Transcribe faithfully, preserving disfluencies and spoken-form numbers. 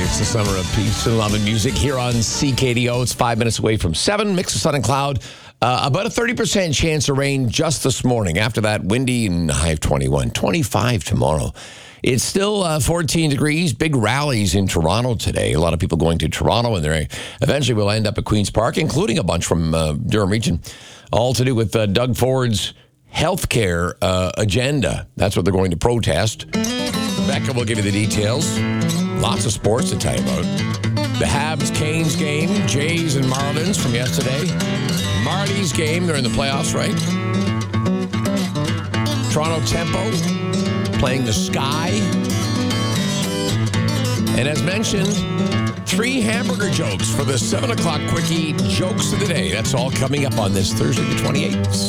It's the summer of peace and love and music here on C K D O. It's five minutes away from seven. Mix of sun and cloud. Uh, about a thirty percent chance of rain just this morning. After that, windy and high of twenty-one. twenty-five tomorrow. It's still uh, fourteen degrees. Big rallies in Toronto today. A lot of people going to Toronto, and they eventually will end up at Queen's Park, including a bunch from uh, Durham region. All to do with uh, Doug Ford's healthcare uh, agenda. That's what they're going to protest. Becca will give you the details. Lots of sports to tell you about. The Habs-Canes game, Jays and Marlins from yesterday. Marty's game, they're in the playoffs, right? Toronto Tempo playing the Sky. And as mentioned, three hamburger jokes for the seven o'clock quickie jokes of the day. That's all coming up on this Thursday the twenty-eighth.